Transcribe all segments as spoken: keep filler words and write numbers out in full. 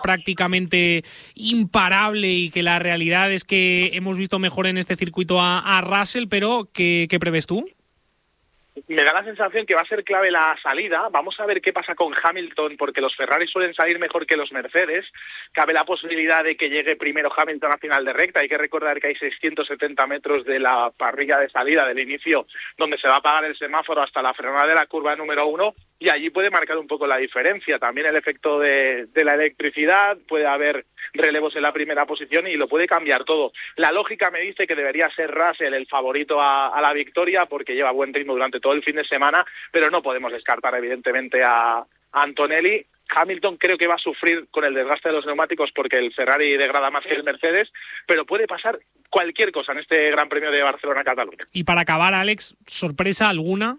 prácticamente imparable y que la realidad es que hemos visto mejor en este circuito a, a Russell, pero ¿qué, qué prevés tú? Me da la sensación que va a ser clave la salida. Vamos a ver qué pasa con Hamilton, porque los Ferrari suelen salir mejor que los Mercedes. Cabe la posibilidad de que llegue primero Hamilton a final de recta. Hay que recordar que hay seiscientos setenta metros de la parrilla de salida del inicio, donde se va a apagar el semáforo hasta la frenada de la curva número uno, y allí puede marcar un poco la diferencia. También el efecto de, de la electricidad, puede haber relevos en la primera posición y lo puede cambiar todo. La lógica me dice que debería ser Russell el favorito a, a la victoria, porque lleva buen ritmo durante todo el fin de semana, pero no podemos descartar evidentemente a, a Antonelli. Hamilton creo que va a sufrir con el desgaste de los neumáticos porque el Ferrari degrada más que el Mercedes, pero puede pasar cualquier cosa en este Gran Premio de Barcelona-Cataluña. Y para acabar, Alex, ¿sorpresa alguna?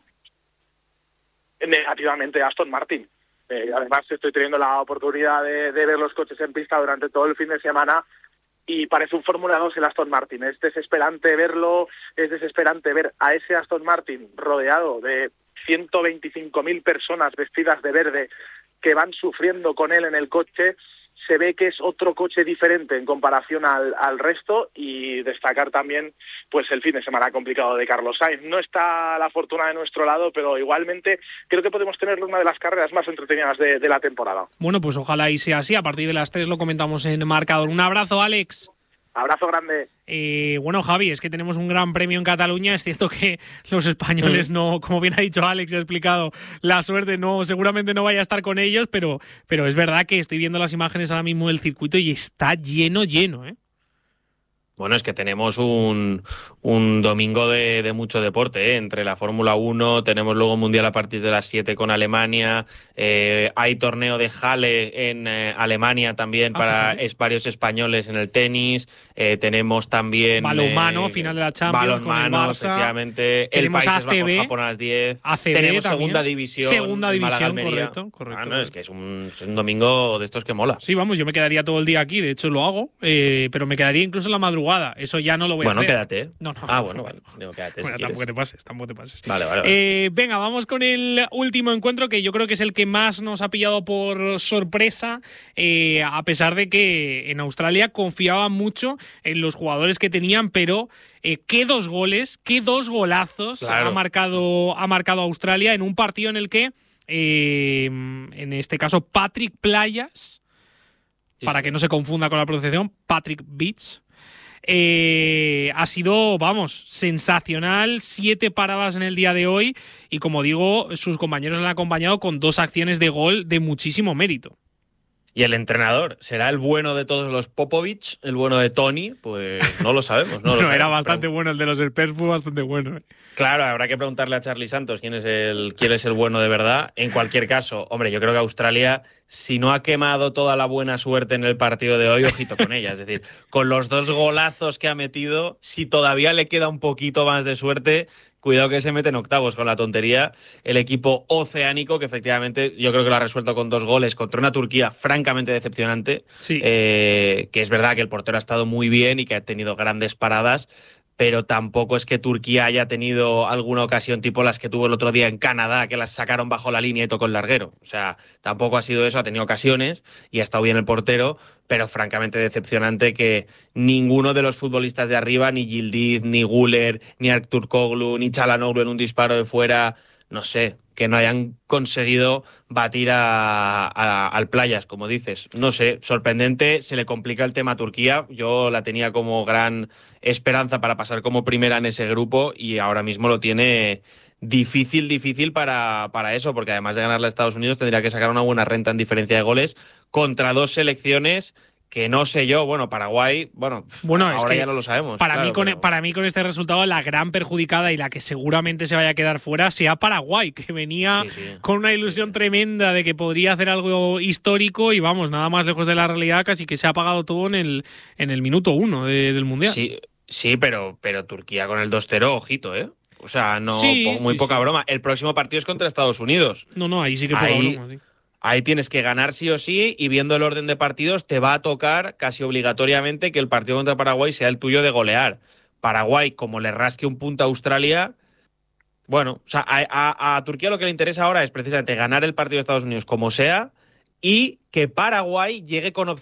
Negativamente Aston Martin. Eh, además estoy teniendo la oportunidad de, de ver los coches en pista durante todo el fin de semana y parece un Fórmula dos el Aston Martin. Es desesperante verlo, es desesperante ver a ese Aston Martin rodeado de ciento veinticinco mil personas vestidas de verde que van sufriendo con él en el coche. Se ve que es otro coche diferente en comparación al, al resto, y destacar también pues el fin de semana complicado de Carlos Sainz. No está la fortuna de nuestro lado, pero igualmente creo que podemos tener una de las carreras más entretenidas de, de la temporada. Bueno, pues ojalá y sea así. A partir de las tres lo comentamos en Marcador. Un abrazo, Alex. Abrazo grande. Eh, bueno, Javi, es que tenemos un gran premio en Cataluña. Es cierto que los españoles no, como bien ha dicho Alex y ha explicado, la suerte no, seguramente no vaya a estar con ellos, pero, pero es verdad que estoy viendo las imágenes ahora mismo del circuito y está lleno, lleno, ¿eh? Bueno, es que tenemos un, un domingo de, de mucho deporte, ¿eh? Entre la Fórmula uno, tenemos luego Mundial a partir de las siete con Alemania, eh, hay torneo de Halle en eh, Alemania también ah, para es, varios españoles en el tenis, eh, tenemos también... Balonmano, eh, final de la Champions balonmano, con el Barça. Efectivamente, tenemos el Países A C B, Bajos, Japón a las diez, A C B tenemos también. segunda división, segunda división, correcto, correcto. Ah, no, es que es un, es un domingo de estos que mola. Sí, vamos, yo me quedaría todo el día aquí, de hecho lo hago, eh, pero me quedaría incluso en la madrugada, eso ya no lo voy bueno, a hacer. Bueno, quédate. No, no. Ah, no, bueno, vale. vale. Digo, quédate Bueno, si tampoco quieres. te pases, tampoco te pases. Vale, vale. vale. Eh, venga, vamos con el último encuentro, que yo creo que es el que más nos ha pillado por sorpresa, eh, a pesar de que en Australia confiaba mucho en los jugadores que tenían, pero eh, qué dos goles, qué dos golazos claro. ha marcado, ha marcado Australia en un partido en el que, eh, en este caso, Patrick Playas, sí, para sí. que no se confunda con la pronunciación, Patrick Beach, Eh, ha sido, vamos, sensacional, siete paradas en el día de hoy y, como digo, sus compañeros le han acompañado con dos acciones de gol de muchísimo mérito. ¿Y el entrenador? ¿Será el bueno de todos los Popovich? ¿El bueno de Tony? Pues no lo sabemos. No bueno, lo sabemos, era bastante pero... bueno, el de los Spurs fue bastante bueno. ¿eh? Claro, habrá que preguntarle a Charlie Santos quién es el quién es el bueno de verdad. En cualquier caso, hombre, yo creo que Australia, si no ha quemado toda la buena suerte en el partido de hoy, ojito con ella. Es decir, con los dos golazos que ha metido, si todavía le queda un poquito más de suerte, cuidado que se mete en octavos con la tontería el equipo oceánico, que efectivamente yo creo que lo ha resuelto con dos goles contra una Turquía francamente decepcionante. Sí. Eh, que es verdad que el portero ha estado muy bien y que ha tenido grandes paradas, pero tampoco es que Turquía haya tenido alguna ocasión tipo las que tuvo el otro día en Canadá, que las sacaron bajo la línea y tocó el larguero. O sea, tampoco ha sido eso, ha tenido ocasiones y ha estado bien el portero, pero francamente decepcionante que ninguno de los futbolistas de arriba, ni Yildiz, ni Güler, ni Ertuğrul, ni Çalhanoğlu en un disparo de fuera, no sé, que no hayan conseguido batir a, a, al Playas, como dices. No sé, sorprendente, se le complica el tema a Turquía. Yo la tenía como gran esperanza para pasar como primera en ese grupo y ahora mismo lo tiene difícil, difícil para, para eso, porque además de ganarle a Estados Unidos tendría que sacar una buena renta en diferencia de goles contra dos selecciones que no sé yo, bueno, Paraguay, bueno, bueno ahora es que ya no lo sabemos. Para, claro, mí con, pero... para mí con este resultado la gran perjudicada y la que seguramente se vaya a quedar fuera sea Paraguay, que venía sí, sí. con una ilusión sí. tremenda de que podría hacer algo histórico y vamos, nada más lejos de la realidad, casi que se ha apagado todo en el, en el minuto uno de, del Mundial. Sí, sí, pero, pero Turquía con el dos cero, ojito, ¿eh? O sea, no sí, muy sí, poca sí. broma. El próximo partido es contra Estados Unidos. No, no, ahí sí que poca ahí, broma, sí. Ahí tienes que ganar sí o sí y viendo el orden de partidos te va a tocar casi obligatoriamente que el partido contra Paraguay sea el tuyo de golear. Paraguay, como le rasque un punto a Australia, bueno, o sea, a, a, a Turquía lo que le interesa ahora es precisamente ganar el partido de Estados Unidos como sea y que Paraguay llegue con